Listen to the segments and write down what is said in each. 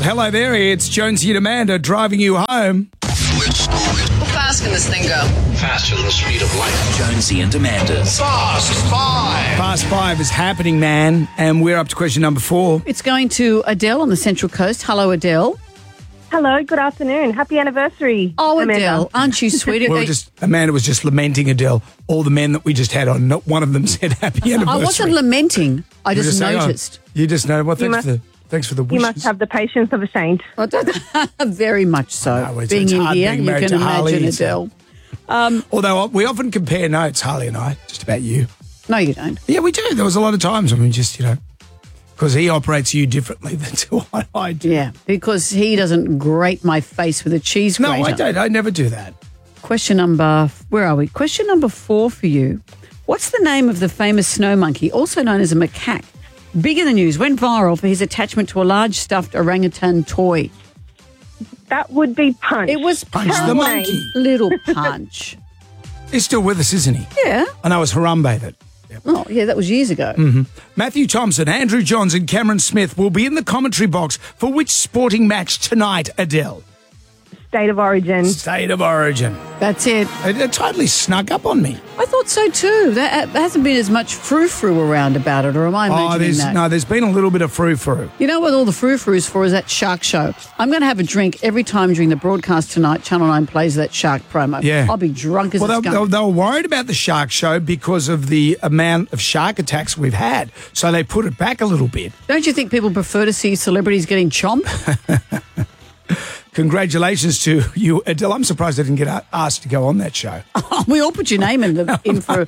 Hello there, it's Jonesy and Amanda driving you home. How fast can this thing go? Faster than the speed of light. Jonesy and Amanda's Fast Five. Fast Five is happening, man, and we're up to question number 4. It's going to Adele on the Central Coast. Hello, Adele. Hello, good afternoon. Happy anniversary. Oh, Amanda. Adele, aren't you sweet? Amanda was just lamenting Adele. All the men that we just had on, not one of them said happy anniversary. I wasn't lamenting. I You just saying, noticed. You just know. Well, thanks for the wishes. You must have the patience of a saint. Very much so. No, it's Being in hard here, being you married can to Harley, imagine so- Adele. Although we often compare notes, Harley and I, just about you. No, you don't. Yeah, we do. There was a lot of times when we just, because he operates you differently than I do. Yeah, because he doesn't grate my face with a cheese No, grater. I don't. I never do that. Question number, where are we? Question number 4 for you. What's the name of the famous snow monkey, also known as a macaque? Big in the news, went viral for his attachment to a large stuffed orangutan toy. That would be Punch. It was Punch the monkey. Little Punch. He's still with us, isn't he? Yeah. I know it's Harambe that. Oh, yeah, that was years ago. Matthew Thompson, Andrew Johns and Cameron Smith will be in the commentary box for which sporting match tonight, Adele? State of Origin. State of Origin. That's it. It totally snuck up on me. I thought so too. There hasn't been as much frou-frou around about it, or am I imagining that? there's been a little bit of frou-frou. You know what all the frou-frou is for is that shark show. I'm going to have a drink every time during the broadcast tonight Channel 9 plays that shark promo. Yeah. I'll be drunk as a skunk. They were worried about the shark show because of the amount of shark attacks we've had, so they put it back a little bit. Don't you think people prefer to see celebrities getting chomped? Congratulations to you, Adele. I'm surprised I didn't get asked to go on that show. We all put your name in the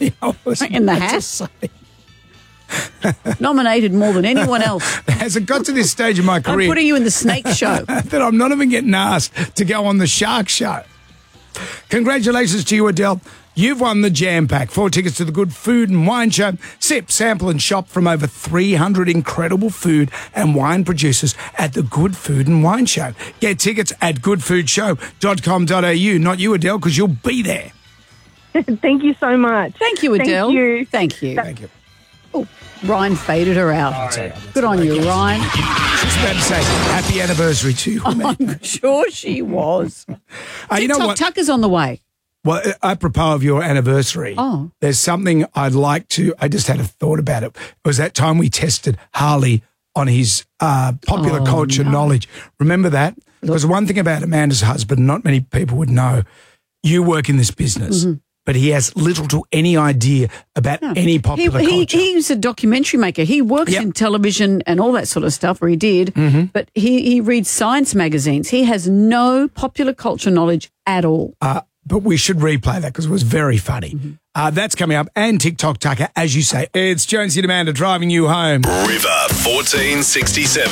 hat. Nominated more than anyone else. Has it got to this stage of my career I'm putting you in the snake show. that I'm not even getting asked to go on the shark show? Congratulations to you, Adele. You've won the Jam Pack. 4 tickets to the Good Food and Wine Show. Sip, sample and shop from over 300 incredible food and wine producers at the Good Food and Wine Show. Get tickets at goodfoodshow.com.au. Not you, Adele, because you'll be there. Thank you so much. Thank you, Adele. Thank you. Thank you. Oh, Ryan faded her out. Good on you, Ryan. Just about to say happy anniversary to you. I'm sure she was. You know what? Tucker's on the way. Well, apropos of your anniversary, there's something I'd like to, I just had a thought about it. It was that time we tested Harley on his popular culture knowledge. Remember that? Because one thing about Amanda's husband, not many people would know, you work in this business, but he has little to any idea about any popular culture. He's a documentary maker. He works in television and all that sort of stuff, or he did, but he reads science magazines. He has no popular culture knowledge at all. But we should replay that because it was very funny. That's coming up. And TikTok Tucker, as you say. It's Jonesy and Amanda driving you home. River 1467.